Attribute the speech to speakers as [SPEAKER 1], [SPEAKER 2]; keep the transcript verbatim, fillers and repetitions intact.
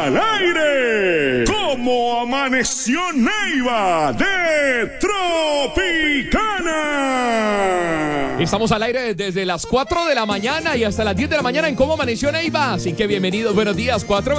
[SPEAKER 1] al aire. ¿Cómo amaneció Neiva de Tropicana?
[SPEAKER 2] Estamos al aire desde las cuatro de la mañana y hasta las diez de la mañana en ¿Cómo amaneció Neiva? Así que bienvenidos, buenos días, cuatro.